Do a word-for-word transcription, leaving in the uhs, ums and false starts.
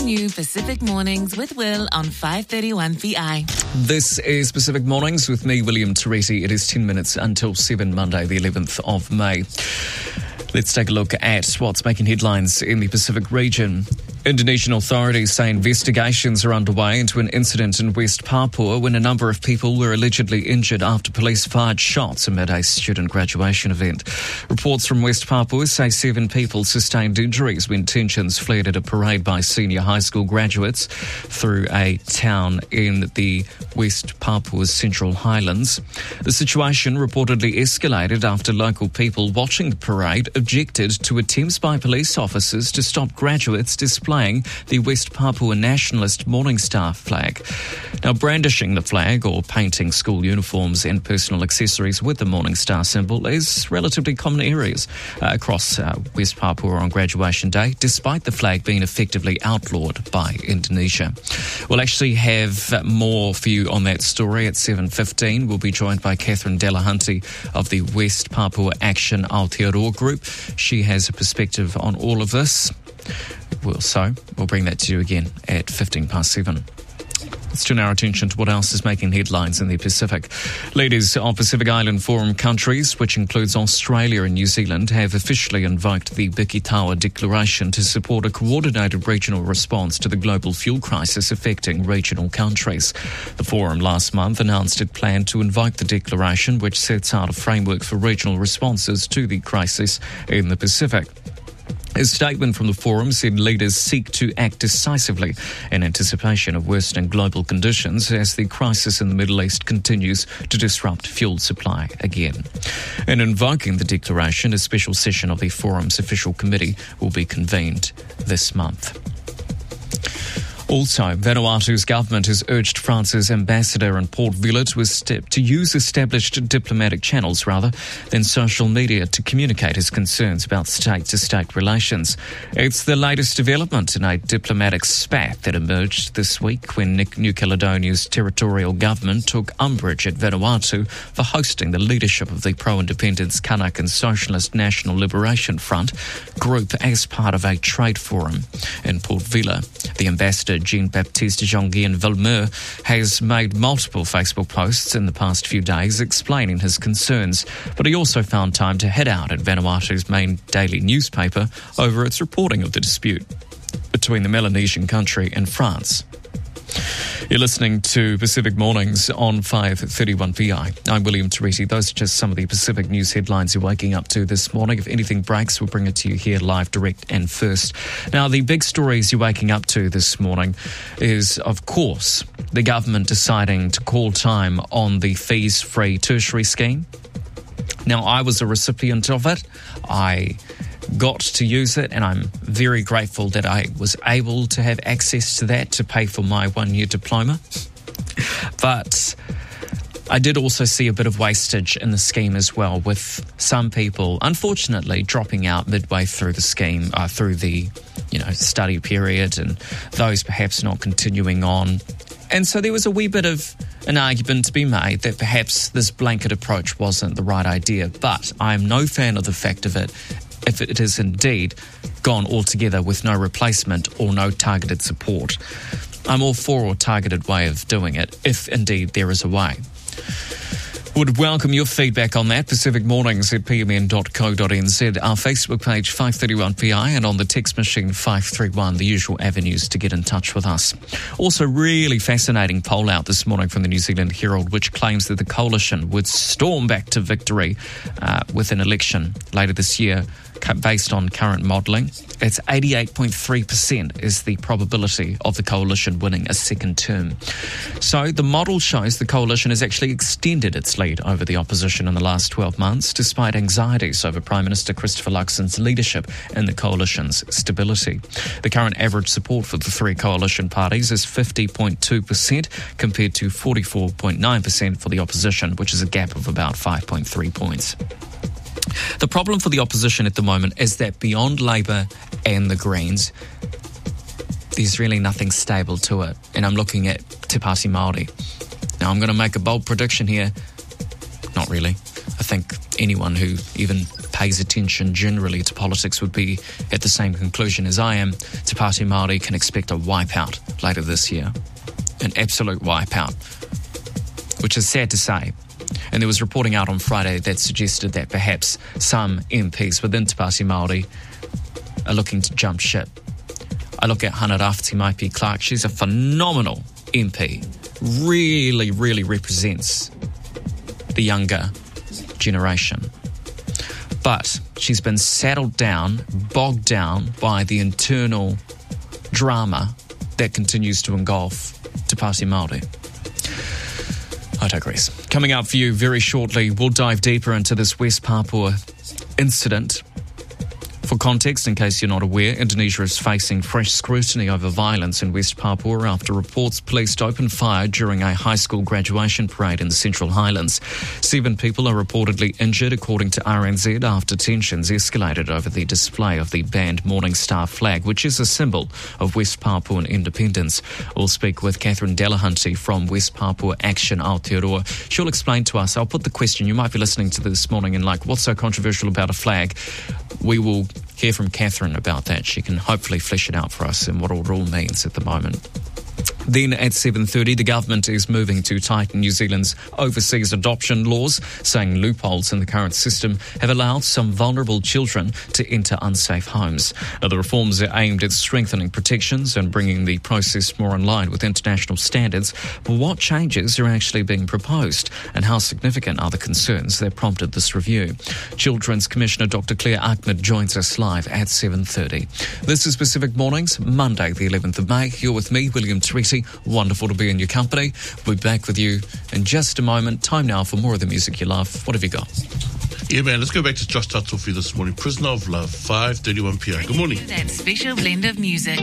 new Pacific Mornings with Will on five thirty-one V I. This is Pacific Mornings with me, William Teresi. It is ten minutes until seven, Monday, the eleventh of May. Let's take a look at what's making headlines in the Pacific region. Indonesian authorities say investigations are underway into an incident in West Papua when a number of people were allegedly injured after police fired shots amid a student graduation event. Reports from West Papua say seven people sustained injuries when tensions flared at a parade by senior high school graduates through a town in the West Papua's Central Highlands. The situation reportedly escalated after local people watching the parade objected to attempts by police officers to stop graduates displaying the West Papua Nationalist Morning Star flag. Now, brandishing the flag or painting school uniforms and personal accessories with the Morning Star symbol is relatively common areas uh, across uh, West Papua on graduation day, despite the flag being effectively outlawed by Indonesia. We'll actually have more for you on that story at seven fifteen. We'll be joined by Catherine Delahunty of the West Papua Action Aotearoa Group. She has a perspective on all of this. Well, so we'll bring that to you again at fifteen past seven. Let's turn our attention to what else is making headlines in the Pacific. Leaders of Pacific Island Forum countries, which includes Australia and New Zealand, have officially invoked the Bikitawa Declaration to support a coordinated regional response to the global fuel crisis affecting regional countries. The forum last month announced it planned to invoke the declaration, which sets out a framework for regional responses to the crisis in the Pacific. A statement from the forum said leaders seek to act decisively in anticipation of worsening global conditions as the crisis in the Middle East continues to disrupt fuel supply again. In invoking the declaration, a special session of the forum's official committee will be convened this month. Also, Vanuatu's government has urged France's ambassador in Port Vila to, est- to use established diplomatic channels rather than social media to communicate his concerns about state-to-state relations. It's the latest development in a diplomatic spat that emerged this week when New Caledonia's territorial government took umbrage at Vanuatu for hosting the leadership of the pro-independence Kanak and Socialist National Liberation Front group as part of a trade forum in Port Vila. The ambassador Jean-Baptiste Jean-Guyen Villemur has made multiple Facebook posts in the past few days explaining his concerns, but he also found time to head out at Vanuatu's main daily newspaper over its reporting of the dispute between the Melanesian country and France. You're listening to Pacific Mornings on five thirty-one V I. I'm William Teresi. Those are just some of the Pacific news headlines you're waking up to this morning. If anything breaks, we'll bring it to you here live, direct and first. Now, the big stories you're waking up to this morning is, of course, the government deciding to call time on the fees-free tertiary scheme. Now, I was a recipient of it. I got to use it, and I'm very grateful that I was able to have access to that to pay for my one-year diploma. But I did also see a bit of wastage in the scheme as well, with some people, unfortunately, dropping out midway through the scheme, uh, through the, you know, study period, and those perhaps not continuing on. And so there was a wee bit of an argument to be made that perhaps this blanket approach wasn't the right idea. But I'm no fan of the fact of it if it is indeed gone altogether with no replacement or no targeted support. I'm all for a targeted way of doing it, if indeed there is a way. Would welcome your feedback on that. Pacific Mornings at p m n dot co dot n z, our Facebook page five thirty-one P I, and on the text machine five three one, the usual avenues to get in touch with us. Also, really fascinating poll out this morning from the New Zealand Herald, which claims that the coalition would storm back to victory uh, with an election later this year based on current modelling. It's eighty-eight point three percent is the probability of the coalition winning a second term. So the model shows the coalition has actually extended its lead over the opposition in the last twelve months, despite anxieties over Prime Minister Christopher Luxon's leadership and the coalition's stability. The current average support for the three coalition parties is fifty point two percent compared to forty-four point nine percent for the opposition, which is a gap of about five point three points. The problem for the opposition at the moment is that beyond Labour and the Greens, there's really nothing stable to it. And I'm looking at Te Pāti Māori. Now, I'm going to make a bold prediction here. Not really. I think anyone who even pays pays attention generally to politics would be at the same conclusion as I am. Te Pāti Māori can expect a wipeout later this year. An absolute wipeout, which is sad to say. And there was reporting out on Friday that suggested that perhaps some M Ps within Te Pāti Māori are looking to jump ship. I look at Hana Rafti Maipi Clark. She's a phenomenal M P. Really, really represents the younger generation. But she's been saddled down, bogged down by the internal drama that continues to engulf Te Pāti Māori. I digress. Coming up for you very shortly, we'll dive deeper into this West Papua incident. For context, in case you're not aware, Indonesia is facing fresh scrutiny over violence in West Papua after reports police opened fire during a high school graduation parade in the Central Highlands. Seven people are reportedly injured, according to R N Z, after tensions escalated over the display of the banned Morning Star flag, which is a symbol of West Papuan independence. We'll speak with Catherine Delahunty from West Papua Action Aotearoa. She'll explain to us. I'll put the question. You might be listening to this morning and like, what's so controversial about a flag? We will hear from Catherine about that. She can hopefully flesh it out for us and what it all means at the moment. Then at seven thirty, the government is moving to tighten New Zealand's overseas adoption laws, saying loopholes in the current system have allowed some vulnerable children to enter unsafe homes. Now, the reforms are aimed at strengthening protections and bringing the process more in line with international standards. But what changes are actually being proposed, and how significant are the concerns that prompted this review? Children's Commissioner Doctor Claire Ahmed joins us live at seven thirty. This is Pacific Mornings, Monday the eleventh of May. You're with me, William Tweety. Wonderful to be in your company. We'll be back with you in just a moment. Time now for more of the music you love. What have you got? Yeah, man, let's go back to Josh Tatofi this morning. Prisoner of Love, five thirty-one p.m. Good morning. That special blend of music.